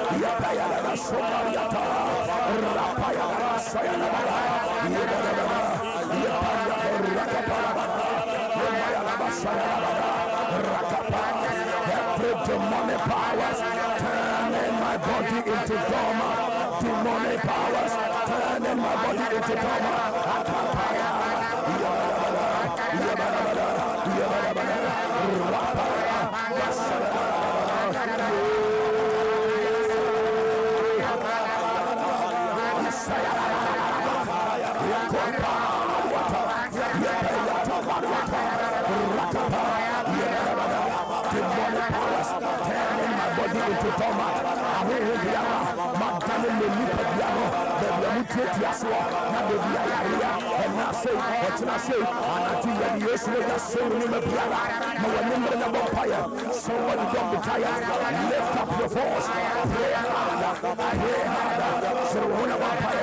Yapayana Somaliata, Rapayana Sayana, every demonic powers turning my body into dormant. Demonic powers turning my body into dormant. Demonic powers turning my body into dormant. I will be a man telling me look at Yano, the mutate Yaswa, not the Via, and I say, what I say, and I think that the Yesua is so in the Piala. No one remember the vampire. Somebody don't be tired. Lift up your voice. Pray harder. Pray harder. So when a vampire,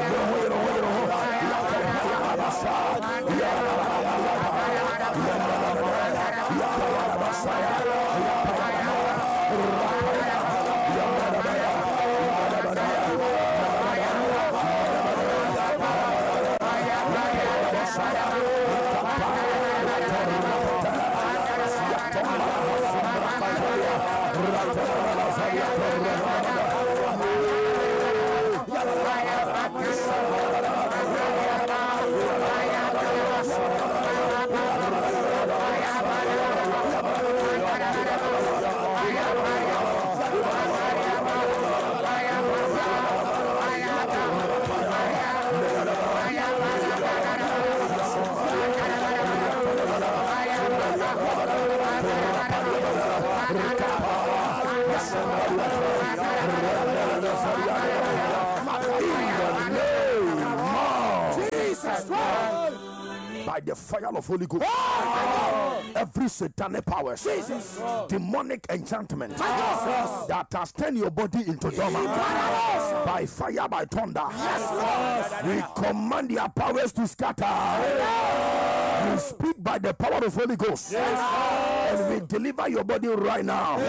by the fire of Holy Ghost, every satanic power, demonic enchantment that has turned your body into dormant, by fire, by thunder, we command their powers to scatter. We speak by the power of Holy Ghost, and we deliver your body right now.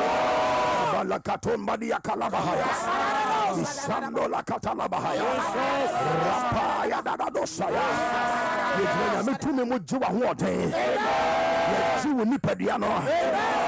Isandola katalabahaya, rapaya dadadosaya. Yejuna mitumi mujiwa huote. Yejiwu nipediano.